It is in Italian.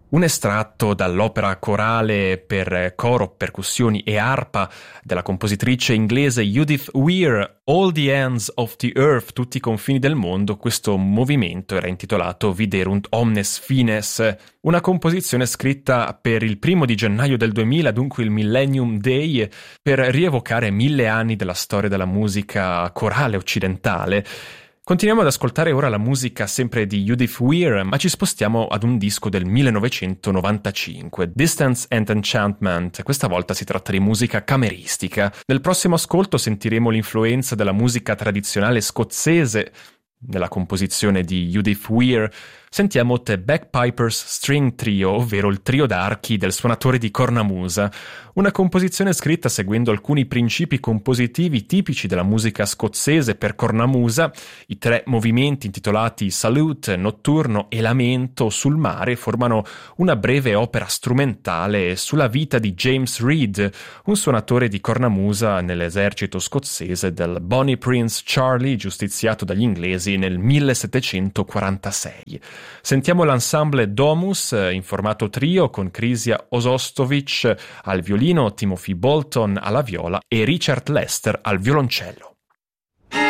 Un estratto dall'opera corale per coro, percussioni e arpa della compositrice inglese Judith Weir, All the Ends of the Earth, tutti i confini del mondo. Questo movimento era intitolato Viderunt Omnes Fines, una composizione scritta per il 1 gennaio del 2000, dunque il Millennium Day, per rievocare 1000 anni della storia della musica corale occidentale. Continuiamo ad ascoltare ora la musica sempre di Judith Weir, ma ci spostiamo ad un disco del 1995, Distance and Enchantment. Questa volta si tratta di musica cameristica. Nel prossimo ascolto sentiremo l'influenza della musica tradizionale scozzese nella composizione di Judith Weir. Sentiamo The Bagpipers String Trio, ovvero il trio d'archi del suonatore di cornamusa, una composizione scritta seguendo alcuni principi compositivi tipici della musica scozzese per cornamusa. I 3 movimenti intitolati Salute, Notturno e Lamento sul mare formano una breve opera strumentale sulla vita di James Reed, un suonatore di cornamusa nell'esercito scozzese del Bonnie Prince Charlie, giustiziato dagli inglesi nel 1746. Sentiamo l'ensemble Domus in formato trio con Krysia Ozostovic al violino, Timothy Bolton alla viola e Richard Lester al violoncello.